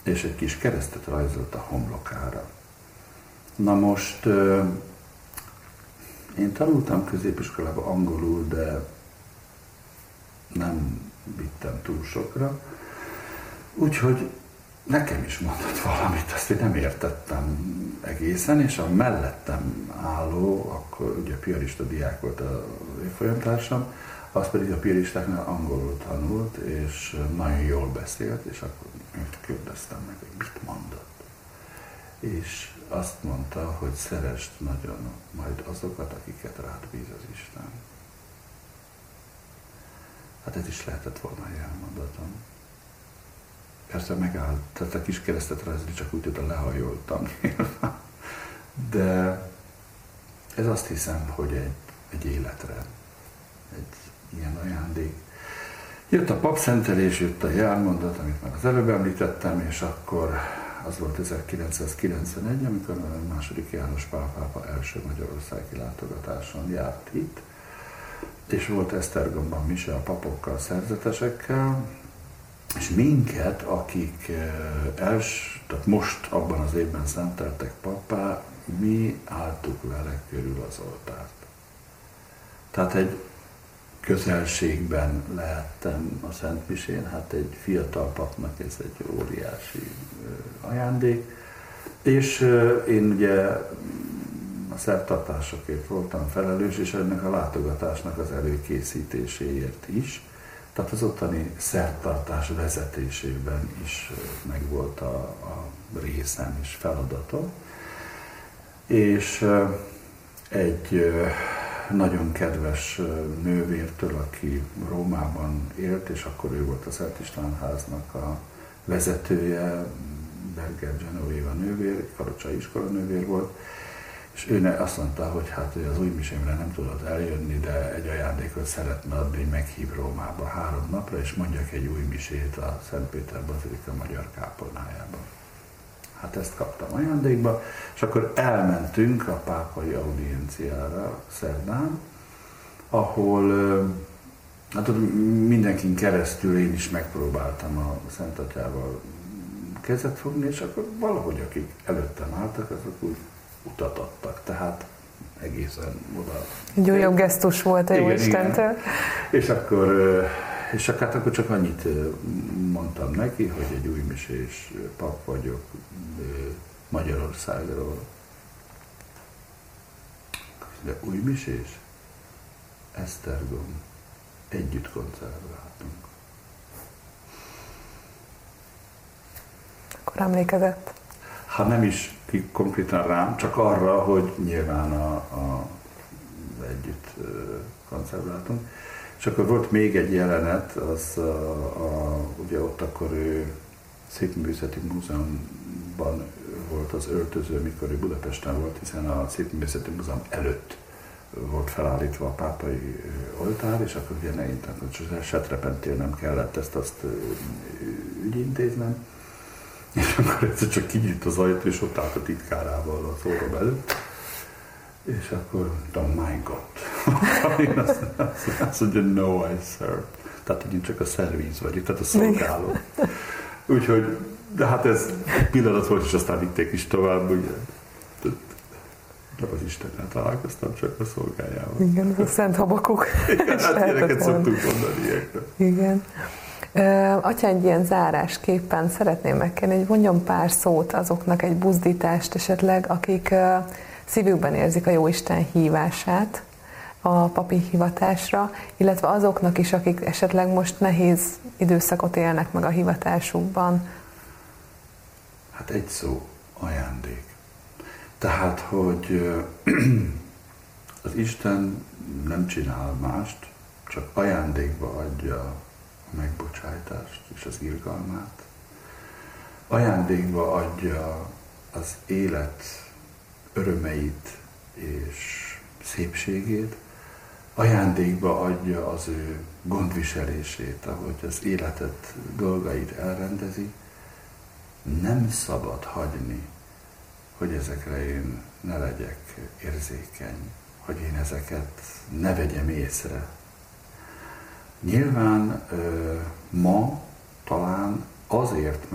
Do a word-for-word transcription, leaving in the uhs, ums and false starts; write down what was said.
és egy kis keresztet rajzolt a homlokára. Na most én tanultam középiskolában angolul, de nem vittem túl sokra, úgyhogy nekem is mondott valamit, azt én nem értettem egészen, és a mellettem álló, akkor ugye piarista diák volt a évfolyamtársam, az pedig a piaristáknál angolul tanult, és nagyon jól beszélt, és akkor őt kérdeztem meg, hogy mit mondott. És azt mondta, hogy szeresd nagyon majd azokat, akiket rád bíz az Isten. Hát ez is lehetett volna elmondatom. Persze megállt, tehát a kis keresztet rajzolni csak úgy oda lehajoltam. De ez azt hiszem, hogy egy, egy életre, egy ilyen ajándék. Jött a papszentelés, jött a jelmondat, amit már az előbb említettem, és akkor az volt ezerkilencszázkilencvenegy, amikor a második János Pál pápa első magyarországi látogatáson járt itt, és volt Esztergomban mise a papokkal, szerzetesekkel, és minket, akik els, tehát most abban az évben szenteltek pappá, mi álltuk vele körül az oltárt. Tehát egy közelségben lehettem a szentmisén, hát egy fiatal papnak ez egy óriási ajándék, és én ugye a szertartásokért voltam felelős, és ennek a látogatásnak az előkészítéséért is, tehát az ottani szertartás vezetésében is megvolt a, a részem és feladatom, és egy nagyon kedves nővértől, aki Rómában élt, és akkor ő volt a Szent István háznak a vezetője, Berger Genoveva nővér, karocsai iskola nővér volt, és ő azt mondta, hogy hát ő az újmisémre nem tudott eljönni, de egy ajándékot szeretne adni, hogy meghív Rómába három napra, és mondjak egy új misét a Szentpéter Bazilika magyar kápolnájában. Hát ezt kaptam ajándékba, és akkor elmentünk a pápai audienciára szerdán, ahol hát mindenkin keresztül én is megpróbáltam a Szent Atyával kezet fogni, és akkor valahogy akik előttem álltak, azok úgy utat adtak, tehát egészen oda. Egy újabb gesztus volt a Jóistentől. És akkor, és hát akkor csak annyit mondtam neki, hogy egy újmisés pap vagyok Magyarországról. De újmisés? Esztergom. Együtt koncertáltunk. Akkor emlékezett? Hát nem is konkrétan rám, csak arra, hogy nyilván a, a, együtt koncertáltunk. És akkor volt még egy jelenet, az a, a, ugye ott akkor ő Szépművészeti Múzeumban volt az öltöző, mikor ő Budapesten volt, hiszen a Szépművészeti Múzeum előtt volt felállítva a pápai oltár, és akkor ugye ne hogy setrepentél nem kellett ezt azt ügyintéznem. És akkor egyszer csak kinyílt az ajtó, és ott állt a titkárával az orrom előtt. És akkor mondtam, my God. Én azt, azt mondja, no, I serve. Tehát, hogy én csak a szervíz vagyok, tehát a szolgáló. Úgyhogy, de hát ez egy pillanat volt, és aztán vitték is tovább, ugye. Nem az Istennel találkoztam, csak a szolgájával. Igen, ez a Szent Habakuk. Igen, hát ilyeneket szoktunk mondani ilyenekre. Igen. Atya, egy ilyen zárásképpen szeretném megkérni, hogy mondjon pár szót azoknak, egy buzdítást esetleg, akik szívükben érzik a Jóisten hívását a papi hivatásra, illetve azoknak is, akik esetleg most nehéz időszakot élnek meg a hivatásukban. Hát egy szó, ajándék. Tehát, hogy az Isten nem csinál mást, csak ajándékba adja a megbocsájtást és az irgalmát. Ajándékba adja az élet örömeit és szépségét, ajándékba adja az ő gondviselését, ahogy az életet, dolgait elrendezi. Nem szabad hagyni, hogy ezekre én ne legyek érzékeny, hogy én ezeket ne vegyem észre. Nyilván ma talán azért,